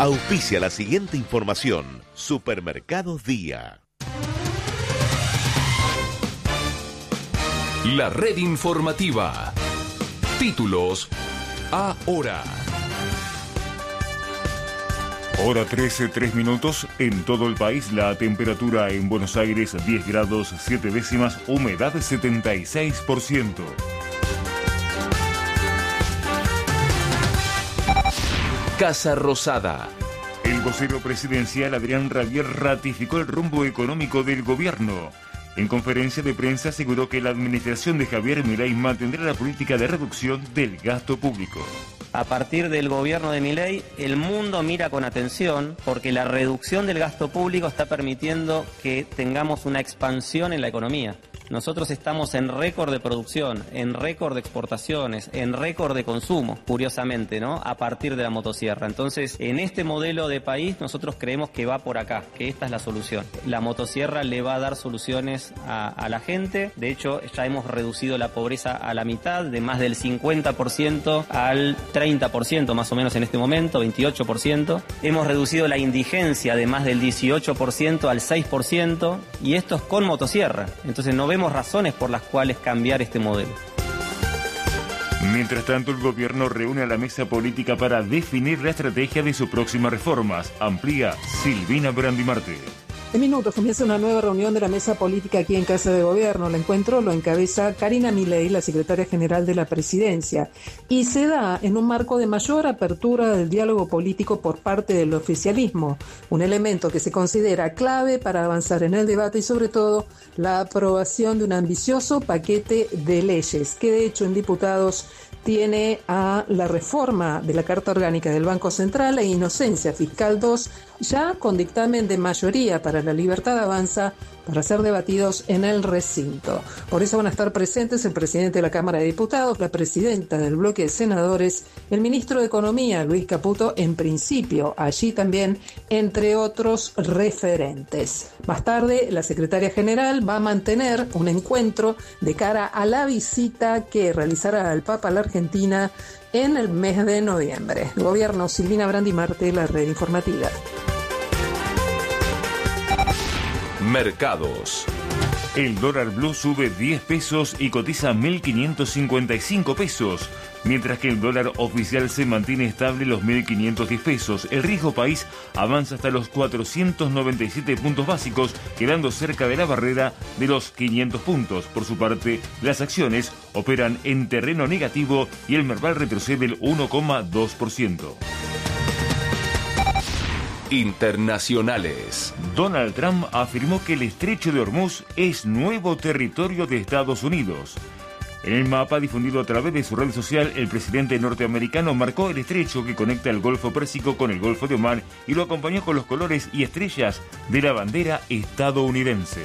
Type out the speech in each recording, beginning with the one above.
Auspicia la siguiente información. Supermercados Día. La red informativa. Títulos ahora. Hora 13, 3 minutos. En todo el país, la temperatura en Buenos Aires 10 grados 7 décimas, humedad 76%. Casa Rosada. El vocero presidencial Adrián Rabier ratificó el rumbo económico del gobierno. En conferencia de prensa aseguró que la administración de Javier Milei mantendrá la política de reducción del gasto público. A partir del gobierno de Milei, el mundo mira con atención porque la reducción del gasto público está permitiendo que tengamos una expansión en la economía. Nosotros estamos en récord de producción, en récord de exportaciones, en récord de consumo, curiosamente, ¿no? A partir de la motosierra. Entonces, en este modelo de país, nosotros creemos que va por acá, que esta es la solución. La motosierra le va a dar soluciones a la gente. De hecho, ya hemos reducido la pobreza a la mitad, de más del 50% al 30% más o menos en este momento, 28%. Hemos reducido la indigencia de más del 18% al 6%, y esto es con motosierra. Entonces, no vemos razones por las cuales cambiar este modelo. Mientras tanto, el gobierno reúne a la mesa política para definir la estrategia de sus próximas reformas. Amplía Silvina Brandimarte. En minutos comienza una nueva reunión de la mesa política aquí en Casa de Gobierno. El encuentro lo encabeza Karina Milei, la secretaria general de la presidencia, y se da en un marco de mayor apertura del diálogo político por parte del oficialismo, un elemento que se considera clave para avanzar en el debate y sobre todo la aprobación de un ambicioso paquete de leyes que de hecho en diputados tiene a la reforma de la Carta Orgánica del Banco Central e Inocencia Fiscal 2, ya con dictamen de mayoría para la Libertad Avanza, para ser debatidos en el recinto. Por eso van a estar presentes el presidente de la Cámara de Diputados, la presidenta del bloque de senadores, el ministro de Economía, Luis Caputo, en principio, allí también, entre otros referentes. Más tarde, la secretaria general va a mantener un encuentro de cara a la visita que realizará el Papa a la Argentina en el mes de noviembre. Gobierno, Silvina Brandimarte, la red informativa. Mercados. El dólar blue sube 10 pesos y cotiza 1.555 pesos, mientras que el dólar oficial se mantiene estable en los 1.510 pesos. El riesgo país avanza hasta los 497 puntos básicos, quedando cerca de la barrera de los 500 puntos. Por su parte, las acciones operan en terreno negativo y el Merval retrocede el 1,2%. Internacionales. Donald Trump afirmó que el estrecho de Hormuz es nuevo territorio de Estados Unidos. En el mapa difundido a través de su red social, el presidente norteamericano marcó el estrecho que conecta el Golfo Pérsico con el Golfo de Omán y lo acompañó con los colores y estrellas de la bandera estadounidense.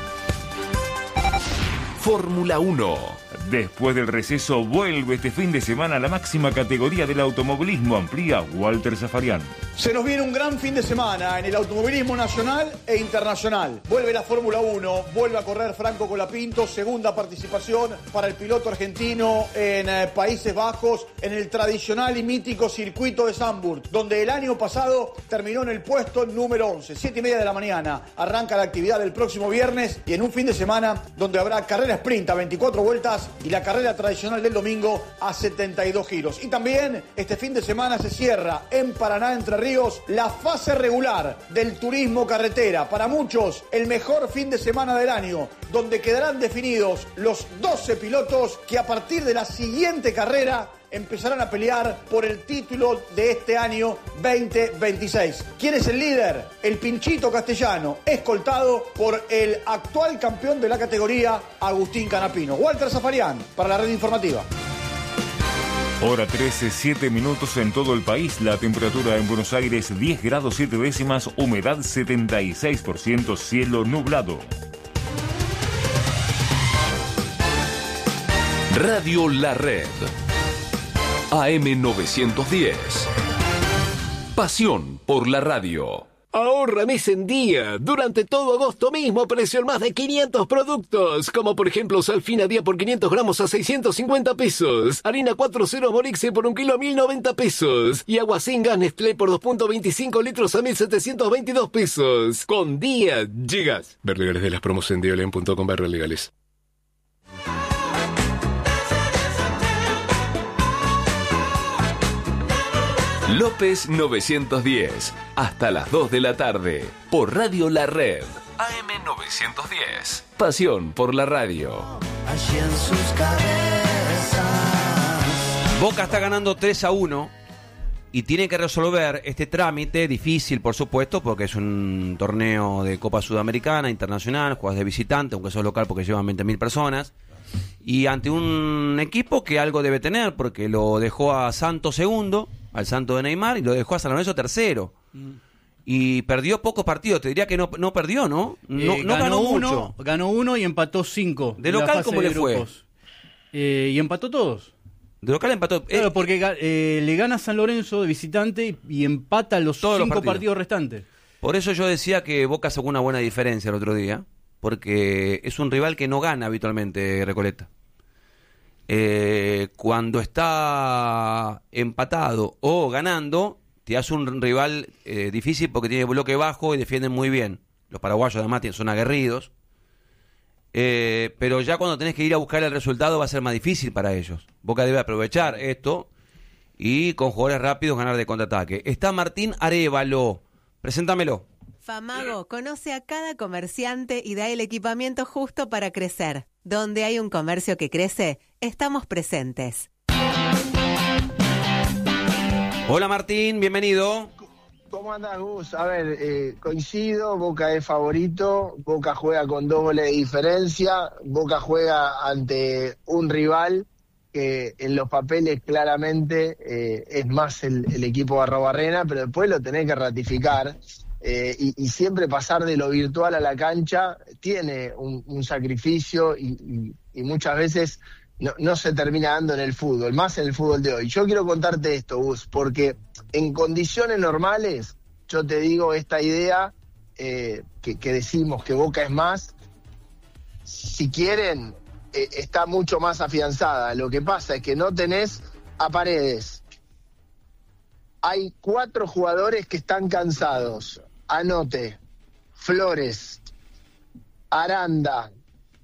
Fórmula 1. Después del receso, vuelve este fin de semana a la máxima categoría del automovilismo. Amplía Walter Zafarian. Se nos viene un gran fin de semana en el automovilismo nacional e internacional. Vuelve la Fórmula 1, vuelve a correr Franco Colapinto, segunda participación para el piloto argentino en Países Bajos, en el tradicional y mítico circuito de Zandvoort, donde el año pasado terminó en el puesto número 11. 7:30 de la mañana arranca la actividad del próximo viernes y en un fin de semana donde habrá carrera sprint a 24 vueltas y la carrera tradicional del domingo a 72 giros. Y también este fin de semana se cierra en Paraná, Entre Ríos, la fase regular del turismo carretera. Para muchos, el mejor fin de semana del año, donde quedarán definidos los 12 pilotos que a partir de la siguiente carrera empezarán a pelear por el título de este año 2026. ¿Quién es el líder? El Pinchito Castellano, escoltado por el actual campeón de la categoría, Agustín Canapino. Walter Zafarian, para la red informativa. Hora 13, 7 minutos en todo el país. La temperatura en Buenos Aires 10 grados 7 décimas, humedad 76%, cielo nublado. Radio La Red. AM 910. Pasión por la radio. Ahorra mes en día. Durante todo agosto mismo, precio en más de 500 productos. Como por ejemplo, sal fina día por 500 gramos a 650 pesos. Harina 4.0 Morixe por 1 kilo a 1.090 pesos. Y agua sin gas Nestlé por 2.25 litros a 1.722 pesos. Con día llegas. Ver legales de las promos en diolen.com/legales. López 910, hasta las 2 de la tarde, por Radio La Red, AM 910. Pasión por la radio. Allí en sus cabezas. Boca está ganando 3-1 y tiene que resolver este trámite, difícil por supuesto, porque es un torneo de Copa Sudamericana, internacional, juegas de visitante, aunque sos local porque llevan 20.000 personas. Y ante un equipo que algo debe tener, porque lo dejó a Santos segundo, al Santos de Neymar, y lo dejó a San Lorenzo tercero. Y perdió pocos partidos, te diría que no perdió, ¿no? No ganó mucho. Ganó uno y empató 5. ¿De local cómo le fue? Y empató todos. De local empató. Claro, porque le gana a San Lorenzo de visitante y empata los 5 partidos restantes. Por eso yo decía que Boca sacó una buena diferencia el otro día, porque es un rival que no gana habitualmente, Recoleta. Cuando está empatado o ganando, te hace un rival difícil porque tiene bloque bajo y defienden muy bien. Los paraguayos además son aguerridos. Pero ya cuando tenés que ir a buscar el resultado va a ser más difícil para ellos. Boca debe aprovechar esto y con jugadores rápidos ganar de contraataque. Está Martín Arévalo. Preséntamelo. Famago conoce a cada comerciante y da el equipamiento justo para crecer. Donde hay un comercio que crece, estamos presentes. Hola Martín, bienvenido. ¿Cómo andás, Gus? A ver, coincido, Boca es favorito, Boca juega con 2 goles de diferencia, Boca juega ante un rival que en los papeles claramente es más el equipo de Arrobarrena, pero después lo tenés que ratificar. Y siempre pasar de lo virtual a la cancha tiene un sacrificio y muchas veces no se termina dando en el fútbol, más en el fútbol de hoy. Yo quiero contarte esto, Gus, porque en condiciones normales, yo te digo esta idea que decimos que Boca es más, si quieren, está mucho más afianzada. Lo que pasa es que no tenés a Paredes. Hay 4 jugadores que están cansados. Anote, Flores, Aranda,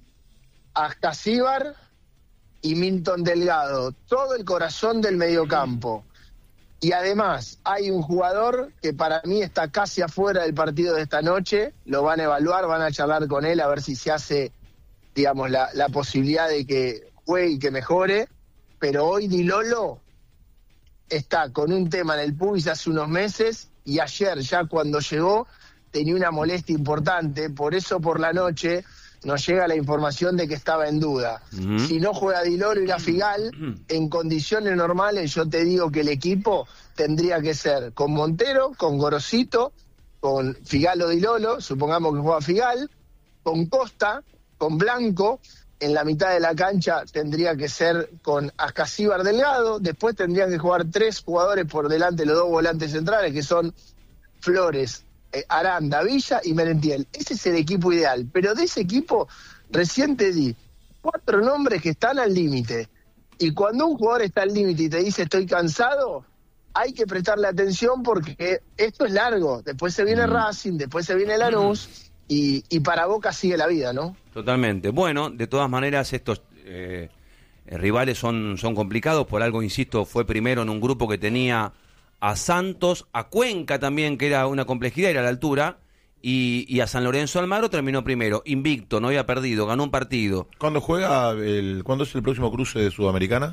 Ascasíbar y Milton Delgado. Todo el corazón del mediocampo. Y además hay un jugador que para mí está casi afuera del partido de esta noche. Lo van a evaluar, van a charlar con él a ver si se hace, digamos, la posibilidad de que juegue y que mejore. Pero hoy Di Lolo está con un tema en el pubis hace unos meses y ayer ya cuando llegó tenía una molestia importante, por eso por la noche nos llega la información de que estaba en duda. Si no juega Di Lolo y la Figal, en condiciones normales yo te digo que el equipo tendría que ser con Montero, con Gorosito, con Figal o Di Lolo, supongamos que juega Figal, con Costa, con Blanco. En la mitad de la cancha tendría que ser con Ascasíbar Delgado, después tendrían que jugar 3 jugadores por delante, los 2 volantes centrales, que son Flores, Aranda, Villa y Merentiel. Ese es el equipo ideal, pero de ese equipo recién te di 4 nombres que están al límite, y cuando un jugador está al límite y te dice estoy cansado, hay que prestarle atención porque esto es largo, después se viene Racing, después se viene Lanús, y para Boca sigue la vida, ¿no? Totalmente. Bueno, de todas maneras estos rivales son complicados, por algo, insisto, fue primero en un grupo que tenía a Santos, a Cuenca también, que era una complejidad, era a la altura, y a San Lorenzo Almagro terminó primero, invicto, no había perdido, ganó un partido. ¿Cuándo cuándo es el próximo cruce de Sudamericana?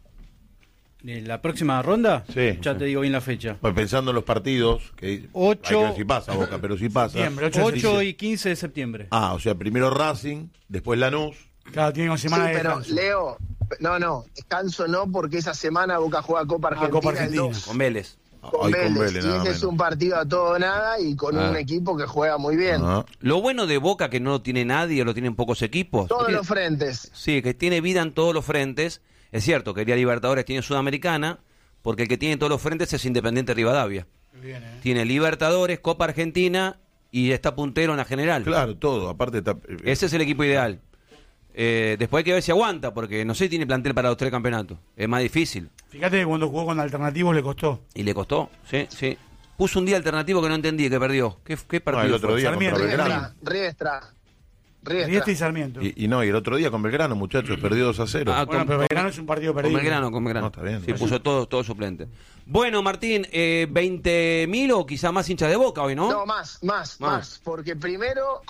¿La próxima ronda? Sí. Ya te digo bien la fecha. Pues pensando en los partidos, que 8, hay que ver si pasa Boca, pero si pasa. 8 y 15 de septiembre. Ah, o sea, primero Racing, después Lanús. Claro, tiene una semana de pero descanso. Leo, descanso no, porque esa semana Boca juega Copa Argentina. Con Vélez. Con Vélez, y ese es un partido a todo o nada y con un equipo que juega muy bien. Lo bueno de Boca, que no lo tiene nadie, lo tienen pocos equipos. Todos los frentes. Sí, que tiene vida en todos los frentes. Es cierto, quería Libertadores, tiene Sudamericana, porque el que tiene todos los frentes es Independiente Rivadavia. Bien, Tiene Libertadores, Copa Argentina y está puntero en la general. Claro, todo. Aparte ese es el equipo ideal. Después hay que ver si aguanta, porque no sé si tiene plantel para los 3 campeonatos. Es más difícil. Fíjate que cuando jugó con alternativos le costó. Y le costó, sí. Puso un día alternativo que no entendí, que perdió. ¿Qué partido? El otro día contra Belgrano. Riestra y Sarmiento. Y el otro día con Belgrano, muchachos, perdió 2-0. Bueno, pero Belgrano es un partido perdido. Con Belgrano. No, está bien. Sí, puso todo suplente. Bueno, Martín, 20.000 o quizá más hinchas de Boca hoy, ¿no? No, más. Porque primero...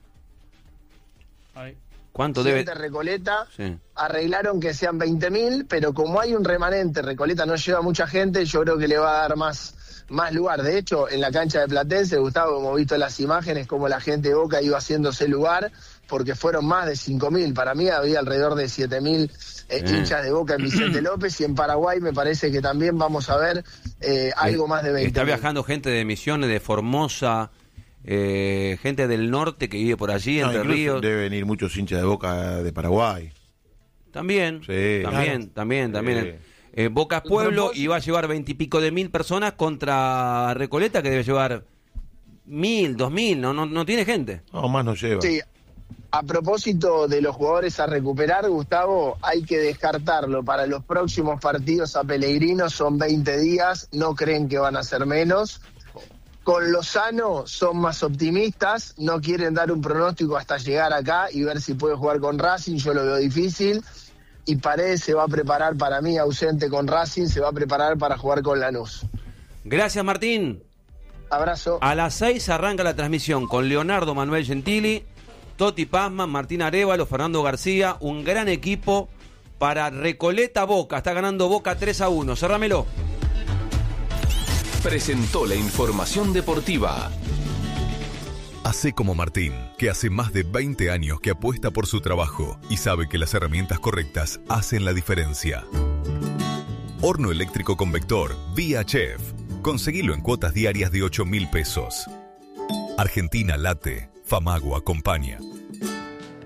¿Cuánto debe? Recoleta Sí. arreglaron que sean 20.000, pero como hay un remanente, Recoleta no lleva mucha gente, yo creo que le va a dar más lugar. De hecho, en la cancha de Platense, Gustavo, hemos visto las imágenes como la gente de Boca iba haciéndose lugar, porque fueron más de 5.000. Para mí había alrededor de 7.000 hinchas de Boca en Vicente López, y en Paraguay me parece que también vamos a ver algo más de 20.000. Está viajando gente de Misiones, de Formosa, gente del norte que vive por allí, Entre Ríos. Deben venir muchos hinchas de Boca de Paraguay. También. Boca es pueblo y va a llevar 20 y pico de mil personas contra Recoleta, que debe llevar 1.000, 2.000, no tiene gente. No, más no lleva. Sí. A propósito de los jugadores a recuperar, Gustavo, hay que descartarlo. Para los próximos partidos a Pellegrino son 20 días, no creen que van a ser menos. Con Lozano son más optimistas, no quieren dar un pronóstico hasta llegar acá y ver si puede jugar con Racing, yo lo veo difícil. Y Paredes se va a preparar, para mí, ausente con Racing, se va a preparar para jugar con Lanús. Gracias, Martín. Abrazo. A las 6 arranca la transmisión con Leonardo Manuel Gentili, Toti Pazman, Martín Arévalo, Fernando García. Un gran equipo para Recoleta Boca. Está ganando Boca 3-1. Cerrámelo. Presentó la información deportiva. Hacé como Martín, que hace más de 20 años que apuesta por su trabajo y sabe que las herramientas correctas hacen la diferencia. Horno eléctrico convector Vía Chef. Conseguilo en cuotas diarias de 8.000 pesos. Argentina late, Famago acompaña.